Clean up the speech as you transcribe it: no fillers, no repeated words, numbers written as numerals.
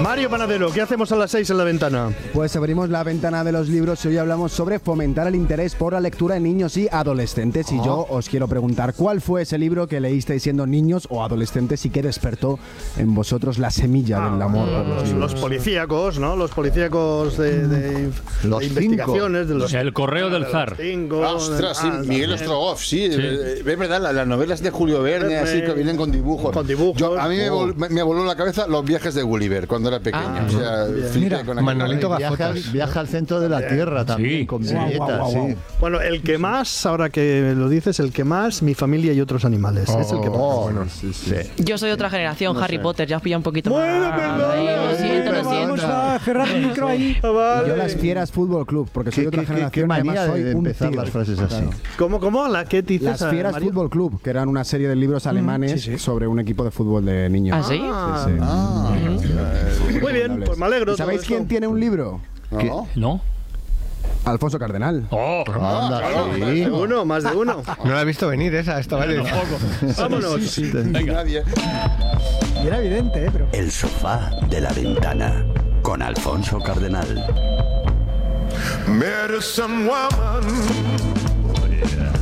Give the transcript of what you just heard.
Mario Panadero, ¿qué hacemos a las 6 en La Ventana? Pues abrimos la ventana de los libros y hoy hablamos sobre fomentar el interés por la lectura en niños y adolescentes. Y yo os quiero preguntar, ¿cuál fue ese libro que leísteis siendo niños o adolescentes y que despertó en vosotros la semilla del amor por los libros? Los policíacos, ¿no? Los policíacos de investigaciones. De los, El correo del zar. Ostras, sí, Miguel Ostrogoff, sí. Es verdad, las novelas de Julio Verne, así que vienen con dibujos. Con dibujos. A mí me voló la cabeza Los viajes de Gulliver cuando era pequeño. O sea, flipé con aquello. Manolito Gafotas. Viaja al centro de la Tierra también, Sí. con viñetas, sí. Bueno, el que más, ahora que lo dices, el que más, Mi familia y otros animales. Es el que más. Bueno, sí. Yo soy de otra generación, Harry Potter, ya os pilla un poquito Bueno, más. perdón. Ay, lo siento. Vamos a cerrar el micro ahí. Vale. Yo Las Fieras Fútbol Club, porque soy de otra generación. Qué y manía además soy de un empezar tigre. las frases así. ¿Cómo? ¿La qué dices? Las Fieras Mario? Fútbol Club, que eran una serie de libros alemanes sobre un equipo de fútbol de niños. ¿Ah, sí? Muy bien, pues me alegro. ¿Y sabéis todo quién esto. tiene un libro? ¿No? ¿No? Alfonso Cardenal. Anda, sí. Más de uno. No la he visto venir esa, esta vale. Vámonos. Nadie. Y era evidente, pero... El sofá de La Ventana con Alfonso Cardenal. Medicine woman.